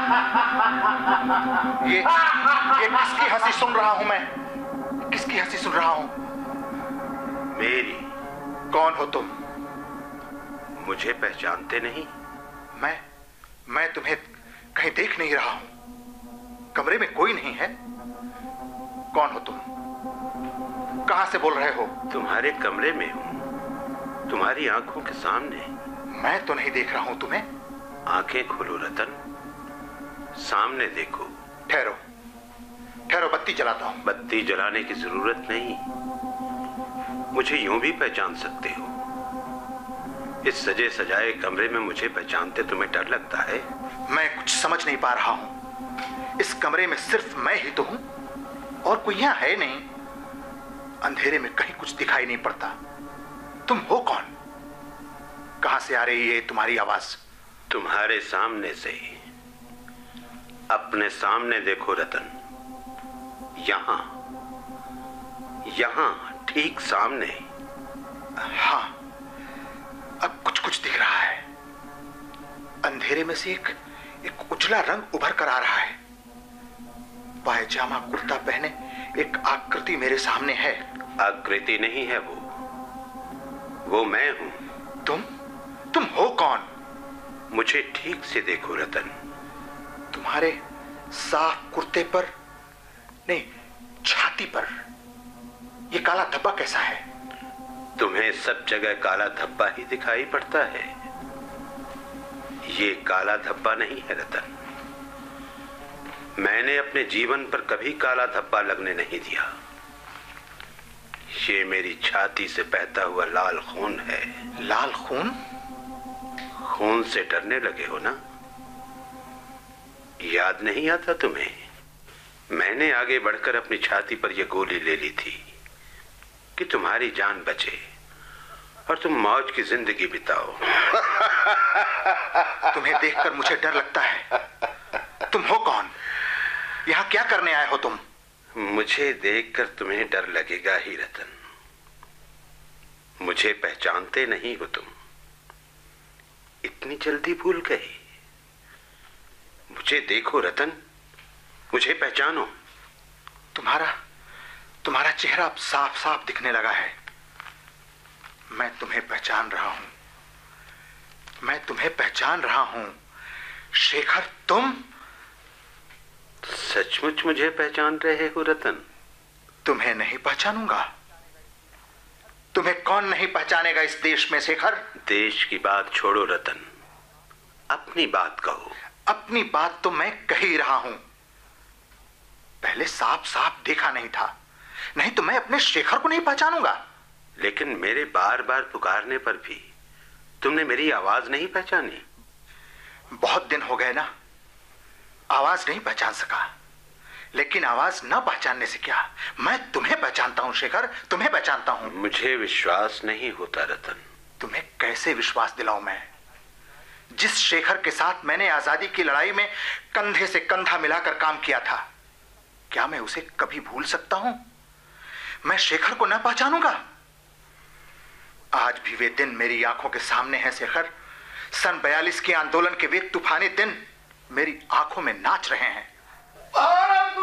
ये किसकी हंसी सुन रहा हूं मैं? किसकी हंसी सुन रहा हूं? मेरी। कौन हो तुम? मुझे पहचानते नहीं? मैं तुम्हें कहीं देख नहीं रहा हूं। कमरे में कोई नहीं है। कौन हो तुम? कहां से बोल रहे हो? तुम्हारे कमरे में हूं, तुम्हारी आंखों के सामने। मैं तो नहीं देख रहा हूं तुम्हें। आंखें खोलो रतन, सामने देखो। ठहरो ठहरो, बत्ती जलाता हूं। बत्ती जलाने की जरूरत नहीं, मुझे यूं भी पहचान सकते हो। इस सजे सजाए कमरे में मुझे पहचानते तुम्हें डर लगता है? मैं कुछ समझ नहीं पा रहा हूं। इस कमरे में सिर्फ मैं ही तो हूं और कोई यहां है नहीं। अंधेरे में कहीं कुछ दिखाई नहीं पड़ता। तुम हो कौन? कहां से आ रही है तुम्हारी आवाज? तुम्हारे सामने से। अपने सामने देखो रतन, यहां यहां ठीक सामने। हाँ, अब कुछ कुछ दिख रहा है। अंधेरे में से एक उजला रंग उभर कर आ रहा है। पायजामा कुर्ता पहने एक आकृति मेरे सामने है। आकृति नहीं है वो मैं हूं। तुम हो कौन? मुझे ठीक से देखो रतन। तुम्हारे साफ कुर्ते पर नहीं, छाती पर ये काला धब्बा कैसा है? तुम्हें सब जगह काला धब्बा ही दिखाई पड़ता है। ये काला धब्बा नहीं है रतन। मैंने अपने जीवन पर कभी काला धब्बा लगने नहीं दिया। ये मेरी छाती से बहता हुआ लाल खून है। लाल खून? खून से डरने लगे हो ना? याद नहीं आता तुम्हें? मैंने आगे बढ़कर अपनी छाती पर यह गोली ले ली थी कि तुम्हारी जान बचे और तुम मौज की जिंदगी बिताओ। तुम्हें देखकर मुझे डर लगता है। तुम हो कौन? यहां क्या करने आए हो तुम? मुझे देखकर तुम्हें डर लगेगा ही रतन। मुझे पहचानते नहीं हो तुम। इतनी जल्दी भूल गए? मुझे देखो रतन, मुझे पहचानो। तुम्हारा चेहरा अब साफ साफ दिखने लगा है। मैं तुम्हें पहचान रहा हूं। शेखर, तुम? सचमुच मुझे पहचान रहे हो रतन? तुम्हें नहीं पहचानूंगा। तुम्हें कौन नहीं पहचानेगा इस देश में शेखर? देश की बात छोड़ो रतन, अपनी बात कहो। अपनी बात तो मैं कह ही रहा हूं। पहले साफ साफ देखा नहीं था, नहीं तो मैं अपने शेखर को नहीं पहचानूंगा। लेकिन मेरे बार बार पुकारने पर भी तुमने मेरी आवाज नहीं पहचानी। बहुत दिन हो गए ना, आवाज नहीं पहचान सका। लेकिन आवाज न पहचानने से क्या, मैं तुम्हें पहचानता हूं शेखर, तुम्हें पहचानता हूं। मुझे विश्वास नहीं होता रतन। तुम्हें कैसे विश्वास दिलाऊं मैं? जिस शेखर के साथ मैंने आजादी की लड़ाई में कंधे से कंधा मिलाकर काम किया था, क्या मैं उसे कभी भूल सकता हूं? मैं शेखर को न पहचानूंगा? आज भी वे दिन मेरी आंखों के सामने हैं शेखर। सन 42 के आंदोलन के वे तूफानी दिन मेरी आंखों में नाच रहे हैं।